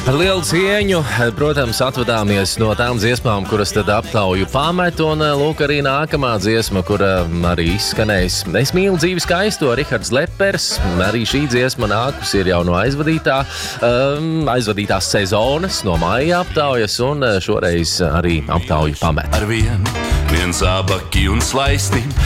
Ar lielu cieņu, protams, atvadāmies no tām dziesmām, kuras tad aptauju pamet, un lūk arī nākamā dziesma, kura arī izskanēs. Es mīlu dzīvi skaisto, Rihards Lepers, arī šī dziesma nākus ir jau no aizvadītās sezonas, no maija aptaujas, un šoreiz arī aptauju pamet. Ar viens abaki un slaistīm